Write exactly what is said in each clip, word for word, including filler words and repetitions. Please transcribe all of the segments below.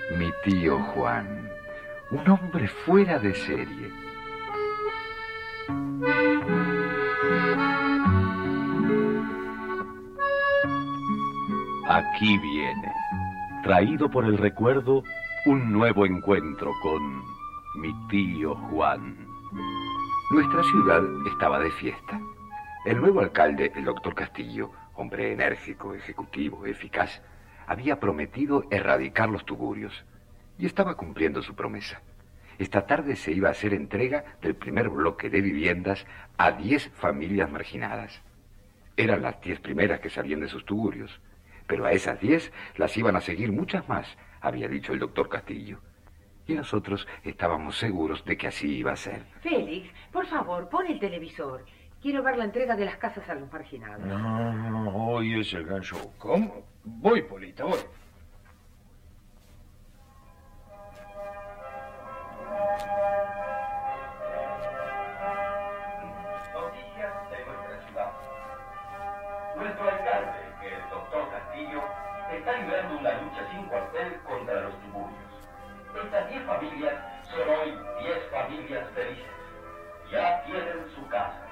Mi tío Juan, un hombre fuera de serie. Aquí viene, traído por el recuerdo, un nuevo encuentro con mi tío Juan. Nuestra ciudad estaba de fiesta. El nuevo alcalde, el doctor Castillo, hombre enérgico, ejecutivo, eficaz, había prometido erradicar los tugurios y estaba cumpliendo su promesa. Esta tarde se iba a hacer entrega del primer bloque de viviendas a diez familias marginadas. Eran las diez primeras que salían de sus tugurios, pero a esas diez las iban a seguir muchas más, había dicho el doctor Castillo. Y nosotros estábamos seguros de que así iba a ser. Félix, por favor, pon el televisor. Quiero ver la entrega de las casas a los marginados. No, no, no, hoy es el gran show. ¿Cómo? Voy, Polita, voy. Noticias de nuestra ciudad. Nuestro alcalde, el doctor Castillo, está librando una lucha sin cuartel contra los tugurios. Estas diez familias son hoy diez familias felices. Ya tienen su casa.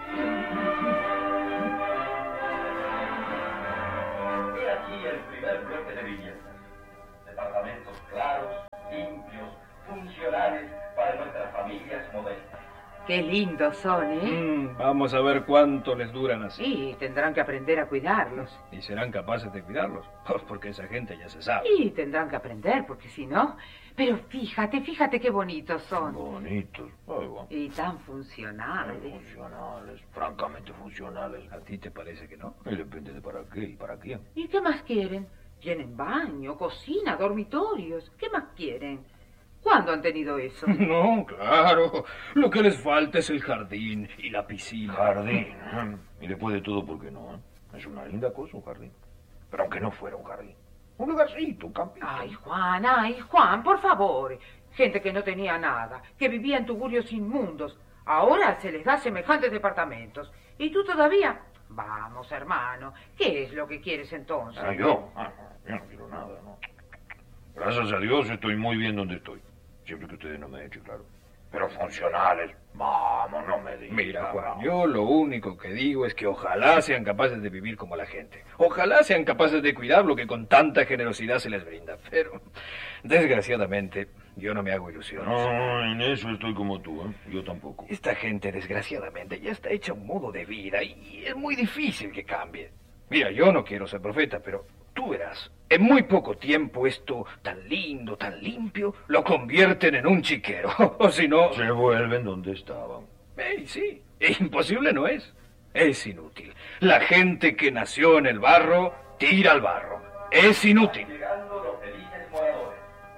He aquí el primer bloque de viviendas. Departamentos claros, limpios, funcionales para nuestras familias modestas. Qué lindos son, ¿eh? Mm, vamos a ver cuánto les duran así. Sí, tendrán que aprender a cuidarlos. ¿Y serán capaces de cuidarlos? Pues porque esa gente ya se sabe. Sí, tendrán que aprender, porque si no... Pero fíjate, fíjate qué bonitos son. Bonitos. Ay, bueno. Y tan funcionales. Funcionales, francamente funcionales. ¿A ti te parece que no? Y depende de para qué y para quién. ¿Y qué más quieren? Tienen baño, cocina, dormitorios. ¿Qué más quieren? ¿Cuándo han tenido eso? No, claro. Lo que les falta es el jardín y la piscina. Jardín. ¿eh? Y después de todo, ¿por qué no? ¿eh? Es una linda cosa un jardín. Pero aunque no fuera un jardín. Un lugarcito, un campito. Ay, Juan, ay, Juan, por favor. Gente que no tenía nada, que vivía en tugurios inmundos. Ahora se les da semejantes departamentos. ¿Y tú todavía? Vamos, hermano, ¿qué es lo que quieres entonces? Ah, yo. Ah, no, yo no quiero nada, no. Gracias a Dios estoy muy bien donde estoy. Siempre que ustedes no me echen, claro. Pero funcionales, vamos, no me digan. Mira, Juan, yo lo único que digo es que ojalá sean capaces de vivir como la gente. Ojalá sean capaces de cuidar lo que con tanta generosidad se les brinda. Pero, desgraciadamente, yo no me hago ilusiones. No, en eso estoy como tú, ¿eh? Yo tampoco. Esta gente, desgraciadamente, ya está hecha un modo de vida y es muy difícil que cambie. Mira, yo no quiero ser profeta, pero tú verás, en muy poco tiempo esto tan lindo, tan limpio, lo convierten en un chiquero. O si no... Se vuelven donde estaban. Eh, sí, imposible no es. Es inútil. La gente que nació en el barro, tira al barro. Es inútil. Llegando los felices moradores.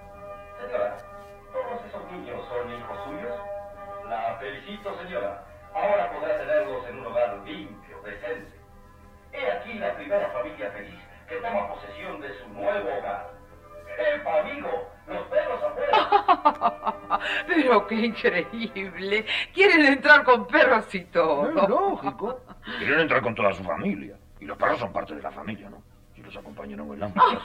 Señora, ¿todos esos niños son hijos suyos? La felicito, señora. Ahora podrá tenerlos en un hogar limpio, decente. He aquí la primera familia feliz que toma posesión de su nuevo hogar. ¡Epa, amigo! ¡Los perros afuera! Pero qué increíble. Quieren entrar con perros y todo. Es lógico. Quieren entrar con toda su familia. Y los perros son parte de la familia, ¿no? Si los acompañan en el lámpara.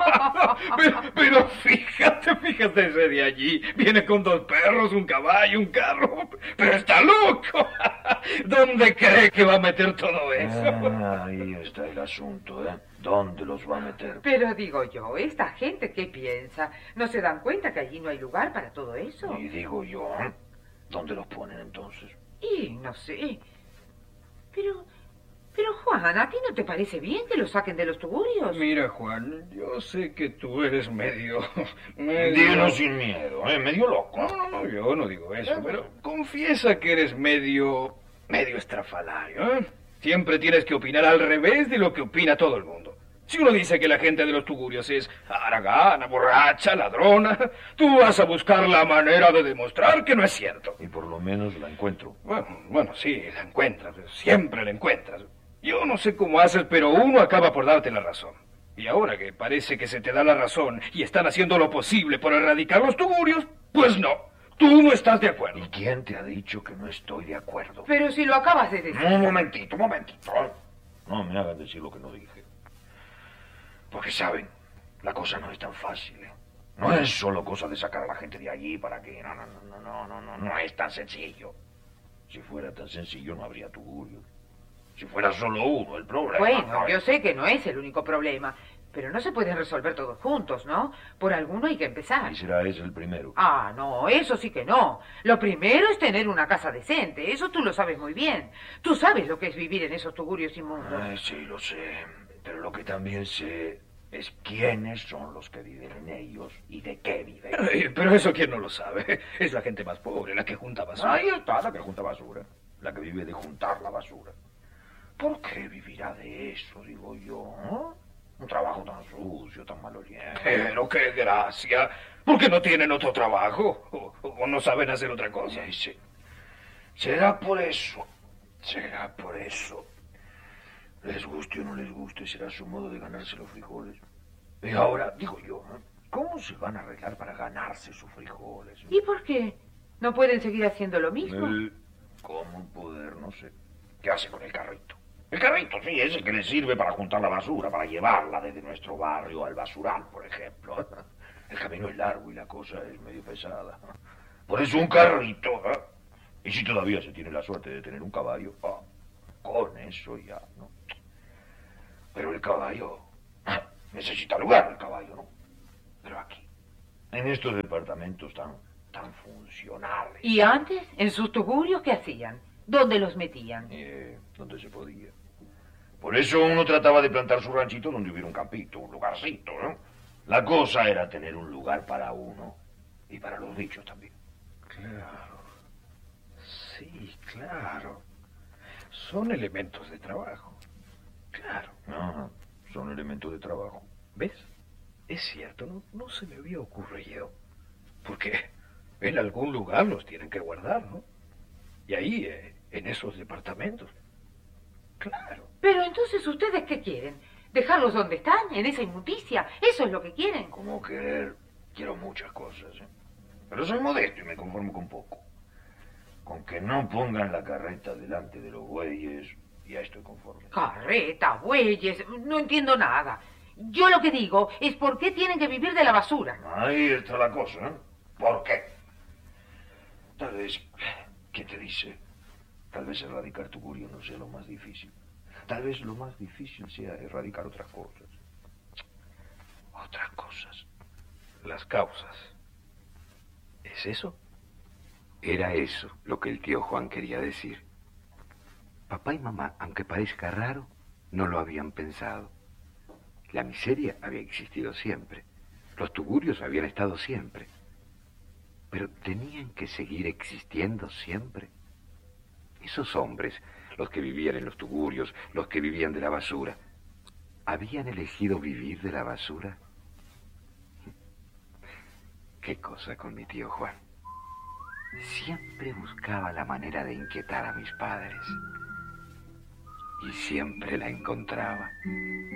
pero, pero fíjate, fíjate ese de allí. Viene con dos perros, un caballo, un carro. Pero está loco. ¿Dónde cree que va a meter todo eso? Ah, ahí está el asunto, ¿eh? ¿Dónde los va a meter? Pero digo yo, ¿esta gente qué piensa? ¿No se dan cuenta que allí no hay lugar para todo eso? Y digo yo, ¿eh? ¿Dónde los ponen entonces? Y no sé. Pero... Pero, Juan, ¿a ti no te parece bien que los saquen de los tugurios? Mira, Juan, yo sé que tú eres medio... medio... Dilo sin miedo, ¿eh? Medio loco. No, no, no, yo no digo eso, pero confiesa que eres medio... medio estrafalario, ¿eh? Siempre tienes que opinar al revés de lo que opina todo el mundo. Si uno dice que la gente de los tugurios es haragana, borracha, ladrona, tú vas a buscar la manera de demostrar que no es cierto. Y por lo menos la encuentro. Bueno, bueno, sí, la encuentras, siempre la encuentras. Yo no sé cómo haces, pero uno acaba por darte la razón. Y ahora que parece que se te da la razón y están haciendo lo posible por erradicar los tugurios, pues no, tú no estás de acuerdo. ¿Y quién te ha dicho que no estoy de acuerdo? Pero si lo acabas de decir. Un momentito, un momentito. No me hagan decir lo que no dije. Porque saben, la cosa no es tan fácil, ¿eh? No es solo cosa de sacar a la gente de allí para que... No, no, no, no, no, no, no, no es tan sencillo. Si fuera tan sencillo no habría tugurios. Si fuera solo uno el problema... Bueno, no, yo sé que no es el único problema, pero no se pueden resolver todos juntos, ¿no? Por alguno hay que empezar. Y será ese el primero. Ah, no, eso sí que no. Lo primero es tener una casa decente, eso tú lo sabes muy bien. Tú sabes lo que es vivir en esos tugurios inmundos. Ay, sí, lo sé. Pero lo que también sé es quiénes son los que viven en ellos y de qué viven. Ay, pero eso quién no lo sabe. Es la gente más pobre, la que junta basura. Ahí está, la que junta basura. La que vive de juntar la basura. ¿Por qué vivirá de eso, digo yo? ¿eh? Un trabajo tan sucio, tan maloliente. Pero qué gracia. ¿Por qué no tienen otro trabajo? ¿O, o no saben hacer otra cosa? Sí, sí. Será por eso. Será por eso. Les guste o no les guste, será su modo de ganarse los frijoles. Y ahora, digo yo, ¿eh? ¿Cómo se van a arreglar para ganarse sus frijoles? ¿Y por qué? ¿No pueden seguir haciendo lo mismo? El... ¿Cómo poder? No sé. ¿Qué hace con el carrito? El carrito, sí, ese que le sirve para juntar la basura, para llevarla desde nuestro barrio al basural, por ejemplo. El camino es largo y la cosa es medio pesada. Por eso un carrito, ¿eh? Y si todavía se tiene la suerte de tener un caballo, ah, con eso ya, ¿no? Pero el caballo... necesita lugar el caballo, ¿no? Pero aquí, en estos departamentos tan, tan funcionales... ¿Y antes, en sus tugurios, qué hacían? ¿Dónde los metían? Eh, donde se podía. Por eso uno trataba de plantar su ranchito donde hubiera un campito, un lugarcito, ¿no? La cosa era tener un lugar para uno y para los bichos también. Claro. Sí, claro. Son elementos de trabajo. Claro. Ajá, son elementos de trabajo. ¿Ves? Es cierto, no, no se me había ocurrido. Porque en algún lugar los tienen que guardar, ¿no? Y ahí, eh, en esos departamentos. Claro. Pero entonces, ¿ustedes qué quieren? ¿Dejarlos donde están, en esa inmundicia? ¿Eso es lo que quieren? Como querer, quiero muchas cosas, ¿eh? Pero soy modesto y me conformo con poco. Con que no pongan la carreta delante de los bueyes, ya estoy conforme. Carreta, bueyes, no entiendo nada. Yo lo que digo es por qué tienen que vivir de la basura. Ahí está la cosa, ¿eh? ¿Por qué? Tal vez, ¿qué te dice? Tal vez erradicar tugurio no sea lo más difícil. Tal vez lo más difícil sea erradicar otras cosas. Otras cosas. Las causas. ¿Es eso? Era eso lo que el tío Juan quería decir. Papá y mamá, aunque parezca raro, no lo habían pensado. La miseria había existido siempre. Los tugurios habían estado siempre. Pero tenían que seguir existiendo siempre. Esos hombres, los que vivían en los tugurios, los que vivían de la basura, ¿habían elegido vivir de la basura? Qué cosa con mi tío Juan. Siempre buscaba la manera de inquietar a mis padres. Y siempre la encontraba.